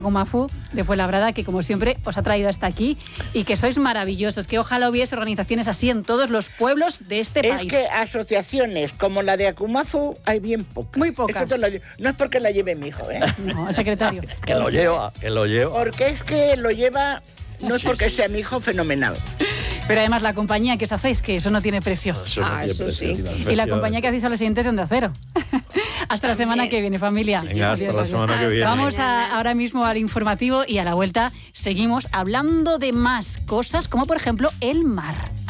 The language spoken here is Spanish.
Acumafu de Fuenlabrada, que como siempre os ha traído hasta aquí y que sois maravillosos, que ojalá hubiese organizaciones así en todos los pueblos de este país. Es que asociaciones como la de Acumafu hay bien pocas. Muy pocas. No es porque la lleve mi hijo, ¿eh? No, secretario. Que lo lleva. Porque es que lo lleva, no es porque sea mi hijo, fenomenal. Pero además la compañía que os hacéis, que eso no tiene precio. Eso sí. Y la compañía que hacéis a los siguientes de Onda Cero. Hasta la semana que viene, familia. Venga, hasta la semana que viene. Vamos ahora mismo al informativo y a la vuelta seguimos hablando de más cosas, como por ejemplo el mar.